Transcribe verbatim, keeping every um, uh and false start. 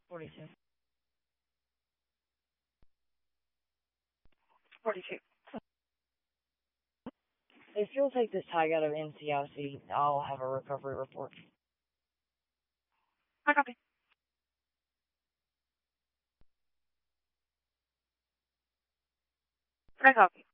forty-two. forty-two. If you'll take this tag out of N C I C, I'll have a recovery report. I copy. I copy.